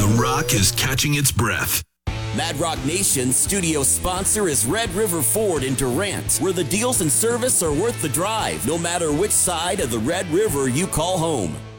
The Rock is catching its breath. Mad Rock Nation's studio sponsor is Red River Ford in Durant, where the deals and service are worth the drive, no matter which side of the Red River you call home.